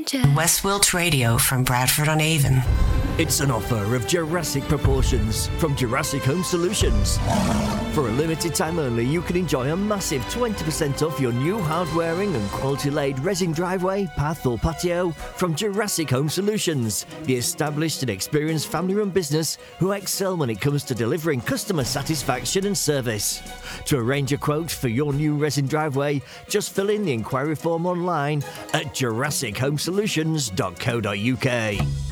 Jazz. West Wilts Radio from Bradford-on-Avon. It's an offer of Jurassic proportions from Jurassic Home Solutions. For a limited time only, you can enjoy a massive 20% off your new hard-wearing and quality-laid resin driveway, path or patio from Jurassic Home Solutions, the established and experienced family-run business who excel when it comes to delivering customer satisfaction and service. To arrange a quote for your new resin driveway, just fill in the inquiry form online at jurassichomesolutions.co.uk.